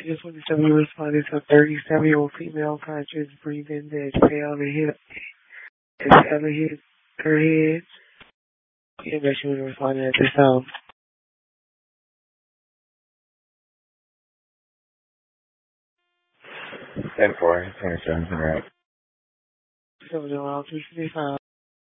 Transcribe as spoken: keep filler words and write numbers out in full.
Just want to tell you responded to a thirty-seven-year-old female conscious breathing that fell and hit, that fell and hit her head. Yeah, that she was responding at this time. ten four, twenty-seven, right. seven oh one, three sixty-five.